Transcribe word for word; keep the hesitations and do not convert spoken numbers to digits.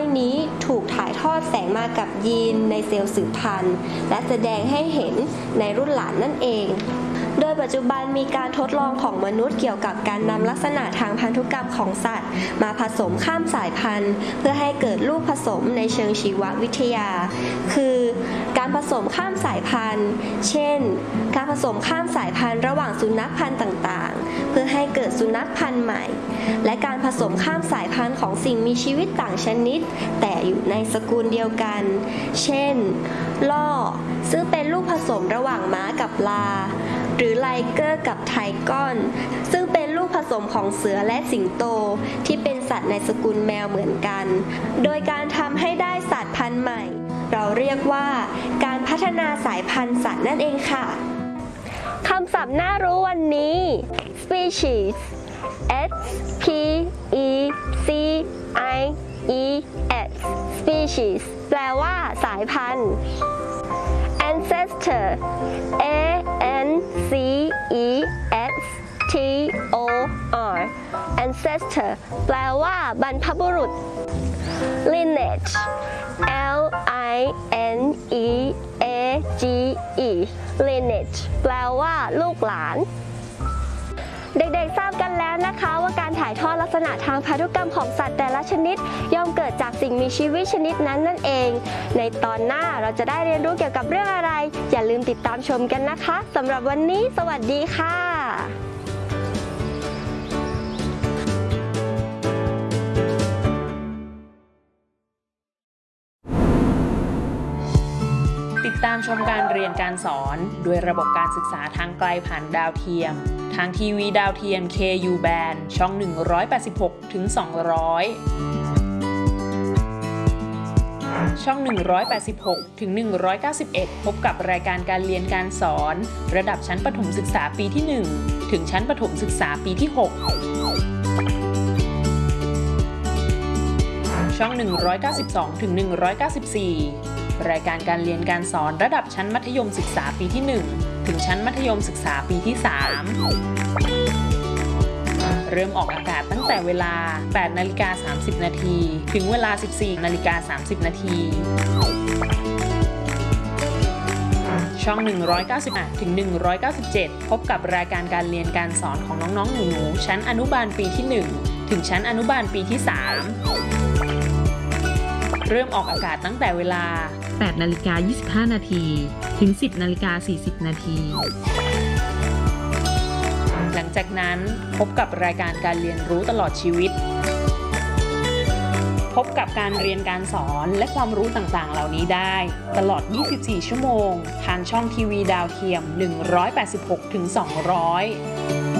นี้ถูกถ่ายทอดแสงมากับยีนในเซลล์สืบพันธุ์และแสดงให้เห็นในรุ่นหลานนั่นเองโดยปัจจุบันมีการทดลองของมนุษย์เกี่ยวกับการนำลักษณะทางพันธุกรรมของสัตว์มาผสมข้ามสายพันธุ์เพื่อให้เกิดลูกผสมในเชิงชีววิทยาคือการผสมข้ามสายพันธุ์เช่นการผสมข้ามสายพันธุ์ระหว่างสุนัขพันธุ์ต่างๆเพื่อให้เกิดสุนัขพันธุ์ใหม่และการผสมข้ามสายพันธุ์ของสิ่งมีชีวิตต่างชนิดแต่อยู่ในสกุลเดียวกันเช่นล่อซึ่งเป็นลูกผสมระหว่างม้ากับลาหรือไลเกอร์กับไทกอนซึ่งเป็นลูกผสมของเสือและสิงโตที่เป็นสัตว์ในสกุลแมวเหมือนกันโดยการทำให้ได้สัตว์พันธุ์ใหม่เราเรียกว่าการพัฒนาสายพันธุ์สัตว์นั่นเองค่ะคำศัพท์น่ารู้วันนี้ species S P E C I E S species แปลว่าสายพันธุ์ ancestor A N C E S T O R ancestor แปลว่าบรรพบุรุษ lineage L I N E A G E lineage แปลว่าลูกหลานเด็กๆทราบกันแล้วนะคะว่าการถ่ายทอดลักษณะทางพันธุกรรมของสัตว์แต่ละชนิดย่อมเกิดจากสิ่งมีชีวิตชนิดนั้นนั่นเองในตอนหน้าเราจะได้เรียนรู้เกี่ยวกับเรื่องอะไรอย่าลืมติดตามชมกันนะคะสำหรับวันนี้สวัสดีค่ะติดตามชมการเรียนการสอนด้วยระบบการศึกษาทางไกลผ่านดาวเทียมทางทีวีดาวเทียม เค ยู Band ช่อง หนึ่งร้อยแปดสิบหกถึงสองร้อย ช่อง หนึ่งร้อยแปดสิบหกถึงหนึ่งร้อยเก้าสิบเอ็ด พบกับรายการการเรียนการสอนระดับชั้นประถมศึกษาปีที่ หนึ่ง ถึงชั้นประถมศึกษาปีที่ หก ช่อง หนึ่งร้อยเก้าสิบสองถึงหนึ่งร้อยเก้าสิบสี่ รายการการเรียนการสอนระดับชั้นมัธยมศึกษาปีที่ หนึ่ง ถึงชั้นมัธยมศึกษาปีที่ สาม เริ่มออกอากาศตั้งแต่เวลา แปดนาฬิกาสามสิบนาทีถึงเวลา สิบสี่นาฬิกาสามสิบนาทีช่อง หนึ่งร้อยเก้าสิบแปดถึงหนึ่งร้อยเก้าสิบเจ็ด พบกับรายการการเรียนการสอนของน้องๆหนูๆชั้นอนุบาลปีที่ หนึ่ง ถึงชั้นอนุบาลปีที่ สาม เริ่มออกอากาศตั้งแต่เวลา แปดนาฬิกายี่สิบห้านาทีถึง สิบนาฬิกาสี่สิบนาทีหลังจากนั้นพบกับรายการการเรียนรู้ตลอดชีวิตพบกับการเรียนการสอนและความรู้ต่างๆเหล่านี้ได้ตลอดยี่สิบสี่ชั่วโมงทางช่องทีวีดาวเทียมหนึ่งร้อยแปดสิบหกถึงสองร้อย